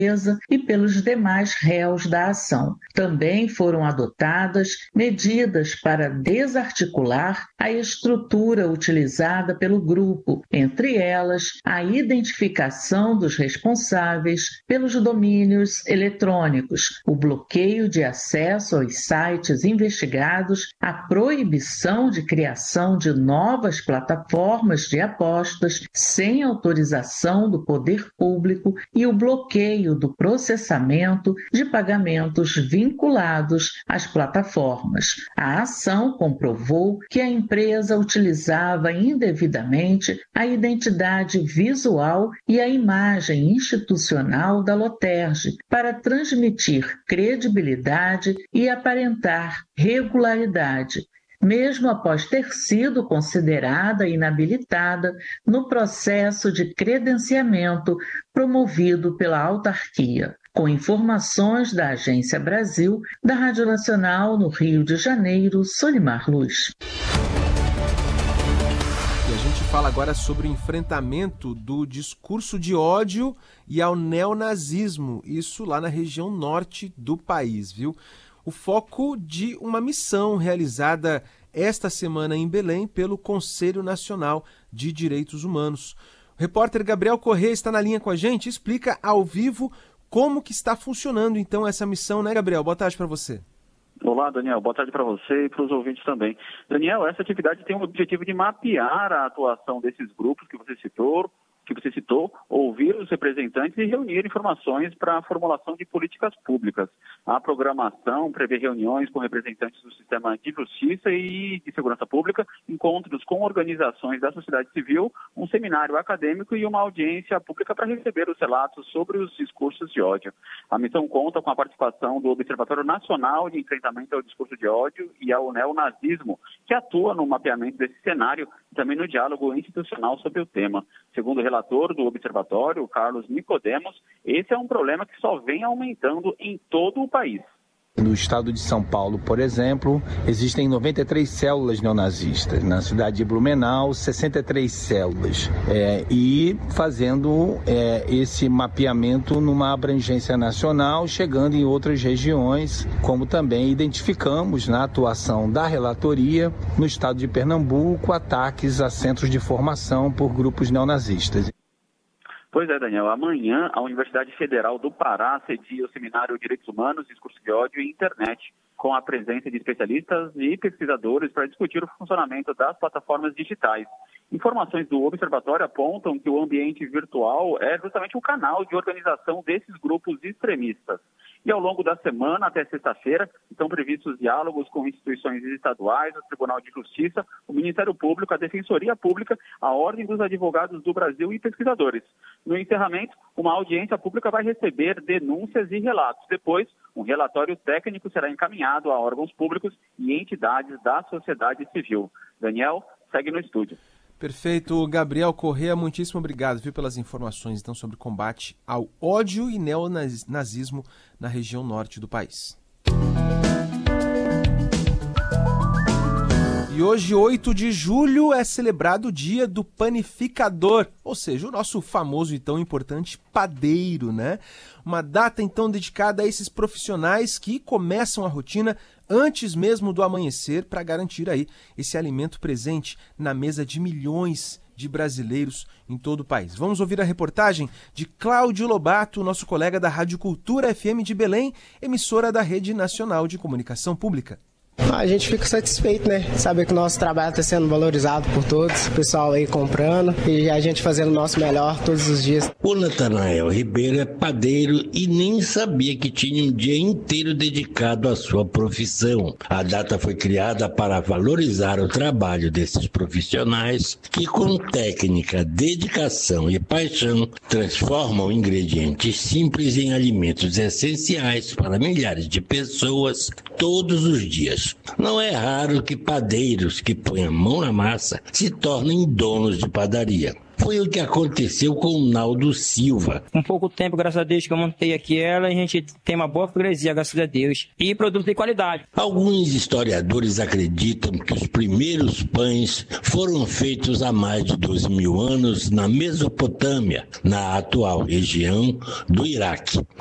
e pelos demais réus da ação. Também foram adotadas medidas para desarticular a estrutura utilizada pelo grupo, entre elas a identificação dos responsáveis pelos domínios eletrônicos, o bloqueio de acesso aos sites investigados, a proibição de criação de novas plataformas de apostas sem autorização do poder público e o bloqueio do processamento de pagamentos vinculados às plataformas. A ação comprovou que a empresa utilizava indevidamente a identidade visual e a imagem institucional da Loterge para transmitir credibilidade e aparentar regularidade, mesmo após ter sido considerada inabilitada no processo de credenciamento promovido pela autarquia. Com informações da Agência Brasil, da Rádio Nacional no Rio de Janeiro, Solimar Luz. E a gente fala agora sobre o enfrentamento do discurso de ódio e ao neonazismo, isso lá na região norte do país, viu? O foco de uma missão realizada esta semana em Belém pelo Conselho Nacional de Direitos Humanos. O repórter Gabriel Corrêa está na linha com a gente, explica ao vivo como que está funcionando então essa missão, né, Gabriel? Boa tarde para você. Olá, Daniel. Boa tarde para você e para os ouvintes também. Daniel, essa atividade tem o objetivo de mapear a atuação desses grupos que você citou, ouvir os representantes e reunir informações para a formulação de políticas públicas. A programação prevê reuniões com representantes do sistema de justiça e de segurança pública, encontros com organizações da sociedade civil, um seminário acadêmico e uma audiência pública para receber os relatos sobre os discursos de ódio. A missão conta com a participação do Observatório Nacional de Enfrentamento ao Discurso de Ódio e ao Neonazismo, que atua no mapeamento desse cenário e também no diálogo institucional sobre o tema. Segundo o relator do Observatório, Carlos Nicodemos, esse é um problema que só vem aumentando em todo o país. No estado de São Paulo, por exemplo, existem 93 células neonazistas. Na cidade de Blumenau, 63 células. E fazendo esse mapeamento numa abrangência nacional, chegando em outras regiões, como também identificamos na atuação da relatoria no estado de Pernambuco, ataques a centros de formação por grupos neonazistas. Pois é, Daniel. Amanhã, a Universidade Federal do Pará cedia o seminário Direitos Humanos, Discurso de Ódio e Internet, com a presença de especialistas e pesquisadores para discutir o funcionamento das plataformas digitais. Informações do Observatório apontam que o ambiente virtual é justamente o canal de organização desses grupos extremistas. E ao longo da semana, até sexta-feira, estão previstos diálogos com instituições estaduais, o Tribunal de Justiça, o Ministério Público, a Defensoria Pública, a Ordem dos Advogados do Brasil e pesquisadores. No encerramento, uma audiência pública vai receber denúncias e relatos. Depois, um relatório técnico será encaminhado a órgãos públicos e entidades da sociedade civil. Daniel, segue no estúdio. Perfeito, Gabriel Corrêa, muitíssimo obrigado, pelas informações então sobre combate ao ódio e neonazismo na região norte do país. E hoje, 8 de julho, é celebrado o Dia do Panificador, ou seja, o nosso famoso e tão importante padeiro, né? Uma data, então, dedicada a esses profissionais que começam a rotina antes mesmo do amanhecer para garantir aí esse alimento presente na mesa de milhões de brasileiros em todo o país. Vamos ouvir a reportagem de Cláudio Lobato, nosso colega da Rádio Cultura FM de Belém, emissora da Rede Nacional de Comunicação Pública. A gente fica satisfeito, né? Saber que o nosso trabalho está sendo valorizado por todos, o pessoal aí comprando e a gente fazendo o nosso melhor todos os dias. O Natanael Ribeiro é padeiro e nem sabia que tinha um dia inteiro dedicado à sua profissão. A data foi criada para valorizar o trabalho desses profissionais que, com técnica, dedicação e paixão, transformam ingredientes simples em alimentos essenciais para milhares de pessoas todos os dias. Não é raro que padeiros que põem a mão na massa se tornem donos de padaria. Foi o que aconteceu com o Naldo Silva. Com pouco tempo, graças a Deus, que eu montei aqui ela, a gente tem uma boa freguesia, graças a Deus, e produto de qualidade. Alguns historiadores acreditam que os primeiros pães foram feitos há mais de 2.000 anos na Mesopotâmia, na atual região do Iraque.